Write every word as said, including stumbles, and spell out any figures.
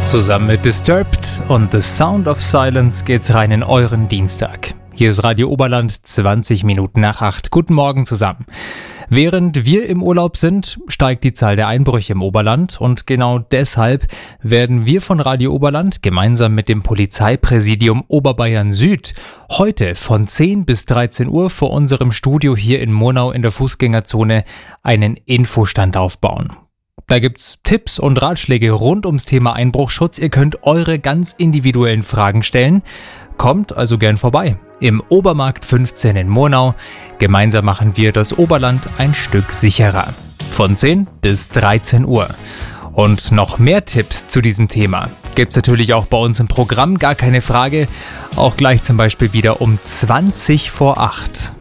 Zusammen mit Disturbed und The Sound of Silence geht's rein in euren Dienstag. Hier ist Radio Oberland, zwanzig Minuten nach acht. Guten Morgen zusammen. Während wir im Urlaub sind, steigt die Zahl der Einbrüche im Oberland und genau deshalb werden wir von Radio Oberland gemeinsam mit dem Polizeipräsidium Oberbayern Süd heute von zehn bis dreizehn Uhr vor unserem Studio hier in Murnau in der Fußgängerzone einen Infostand aufbauen. Da gibt's Tipps und Ratschläge rund ums Thema Einbruchschutz. Ihr könnt eure ganz individuellen Fragen stellen. Kommt also gern vorbei. Im Obermarkt fünfzehn in Murnau. Gemeinsam machen wir das Oberland ein Stück sicherer. Von zehn bis dreizehn Uhr. Und noch mehr Tipps zu diesem Thema gibt's natürlich auch bei uns im Programm, gar keine Frage. Auch gleich zum Beispiel wieder um zwanzig vor acht.